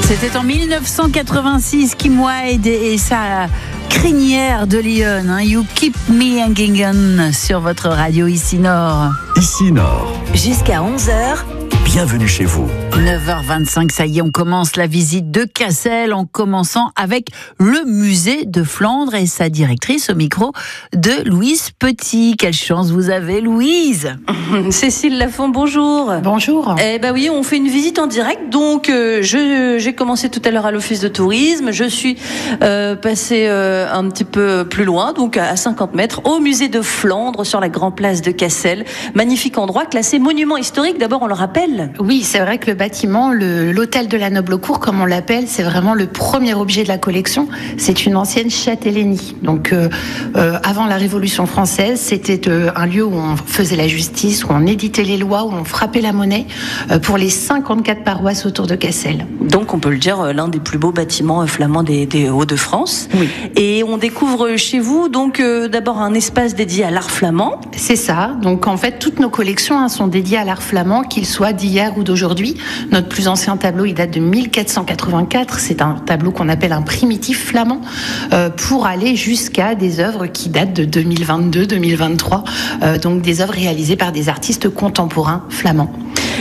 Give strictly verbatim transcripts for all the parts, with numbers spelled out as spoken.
C'était en mille neuf cent quatre-vingt-six, Kim Wilde et sa crinière de Lyon. Hein. You keep me hanging on sur votre radio ici Nord. Ici Nord. Jusqu'à onze heures. Bienvenue chez vous. neuf heures vingt-cinq, ça y est, on commence la visite de Cassel en commençant avec le musée de Flandre et sa directrice au micro de Louise Petit. Quelle chance vous avez, Louise. Cécile Lafont, bonjour. Bonjour. Eh ben oui, on fait une visite en direct. Donc, euh, je, j'ai commencé tout à l'heure à l'office de tourisme. Je suis euh, passée euh, un petit peu plus loin, donc à cinquante mètres, au musée de Flandre sur la grande place de Cassel. Magnifique endroit, classé monument historique. D'abord, on le rappelle. Oui, c'est vrai que le bâtiment, le, l'hôtel de la Noble Cour, comme on l'appelle, c'est vraiment le premier objet de la collection. C'est une ancienne châtellenie. Donc, euh, euh, avant la Révolution française, c'était euh, un lieu où on faisait la justice, où on éditait les lois, où on frappait la monnaie euh, pour les cinquante-quatre paroisses autour de Cassel. Donc, on peut le dire, l'un des plus beaux bâtiments flamands des, des Hauts-de-France. Oui. Et on découvre chez vous, donc, euh, d'abord un espace dédié à l'art flamand. C'est ça. Donc, en fait, toutes nos collections hein, sont dédiées à l'art flamand, qu'il soit d'hier ou d'aujourd'hui. Notre plus ancien tableau, il date de mille quatre cent quatre-vingt-quatre. C'est un tableau qu'on appelle un primitif flamand euh, pour aller jusqu'à des œuvres qui datent de deux mille vingt-deux deux mille vingt-trois. Euh, donc, des œuvres réalisées par des artistes contemporains flamands.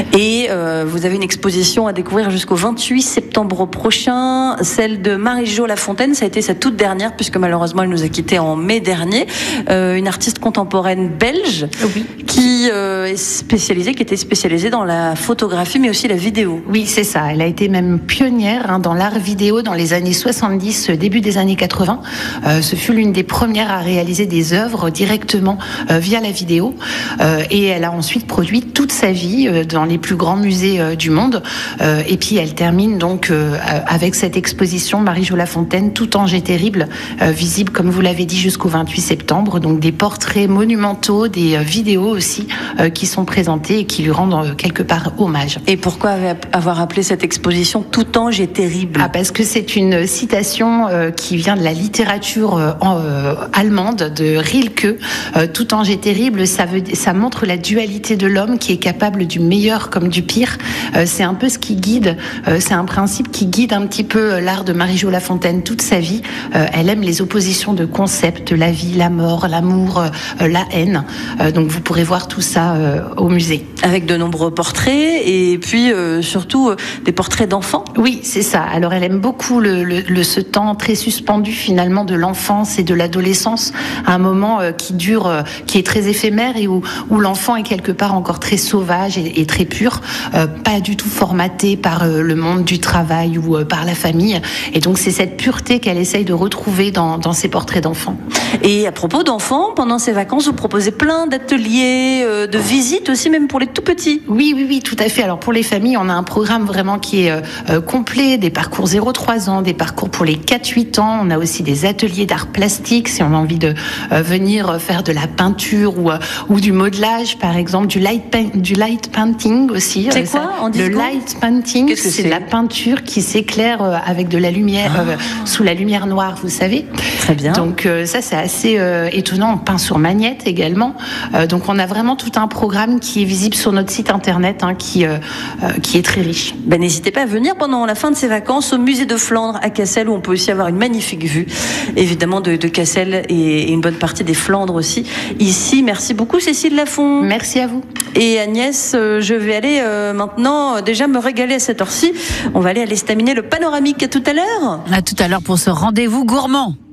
Et euh, vous avez une exposition à découvrir jusqu'au vingt-huit septembre prochain, celle de Marie-Jo Lafontaine. Ça a été sa toute dernière, puisque malheureusement elle nous a quittés en mai dernier. Euh, une artiste contemporaine belge oui. qui euh, est spécialisée, qui était spécialisée dans la photographie, mais aussi la vidéo. Oui, c'est ça. Elle a été même pionnière hein, dans l'art vidéo dans les années soixante-dix, début des années quatre-vingts. Euh, ce fut l'une des premières à réaliser des œuvres directement euh, via la vidéo. Euh, et elle a ensuite produit toute sa vie euh, dans les plus grands musées euh, du monde. Euh, et puis elle termine donc euh, avec cette exposition Marie-Jo Lafontaine, Tout Ange est terrible, euh, visible comme vous l'avez dit jusqu'au vingt-huit septembre. Donc des portraits monumentaux, des euh, vidéos aussi euh, qui sont présentées et qui lui rendent euh, quelque part hommage. Et pourquoi avoir appelé cette exposition Tout Ange est terrible? Ah, parce que c'est une citation euh, qui vient de la littérature euh, euh, allemande de Rilke. Euh, Tout ange est terrible, ça, veut, ça montre la dualité de l'homme qui est capable du meilleur comme du pire. Euh, c'est un peu ce qui guide, euh, c'est un principe qui guide un petit peu l'art de Marie-Jo Lafontaine toute sa vie. Euh, elle aime les oppositions de concepts, la vie, la mort, l'amour, euh, la haine. Euh, donc vous pourrez voir tout ça euh, au musée. Avec de nombreux portraits et puis euh, surtout euh, des portraits d'enfants. Oui, c'est ça. Alors elle aime beaucoup le, le, le, ce temps très suspendu finalement de l'enfance et de l'adolescence, à un moment euh, qui dure, euh, qui est très éphémère et où, où l'enfant est quelque part encore très sauvage et, et très pur, euh, pas du tout formaté par euh, le monde du travail ou euh, par la famille. Et donc c'est cette pureté qu'elle essaye de retrouver dans, dans ses portraits d'enfants. Et à propos d'enfants, pendant ces vacances, vous proposez plein d'ateliers, euh, de visites aussi, même pour les tout petits. Oui, oui, oui, tout à fait. Alors pour les familles, on a un programme vraiment qui est euh, complet, des parcours zéro trois ans, des parcours pour les quatre huit ans. On a aussi des ateliers d'art plastique si on a envie de euh, venir faire de la peinture ou, euh, ou du modelage, par exemple, du light, paint, du light painting aussi. C'est quoi en Le light painting, Qu'est-ce que c'est, c'est de la peinture qui s'éclaire euh, avec de la lumière, ah. euh, sous la lumière noire, vous savez. Très bien. Donc euh, ça, c'est assez euh, étonnant. On peint sur magnète également. Euh, donc on a vraiment tout un programme qui est visible sur notre site internet, hein, qui, euh, euh, qui est très riche. Ben, n'hésitez pas à venir pendant la fin de ces vacances au musée de Flandre à Cassel, où on peut aussi avoir une magnifique vue, évidemment, de, de Cassel et, et une bonne partie des Flandres aussi. Ici, merci beaucoup Cécile Lafont. Merci à vous. Et Agnès, euh, je vais aller euh, maintenant euh, déjà me régaler à cette heure-ci. On va aller à l'estaminet le panoramique. À tout à l'heure. À tout à l'heure pour ce rendez-vous gourmand.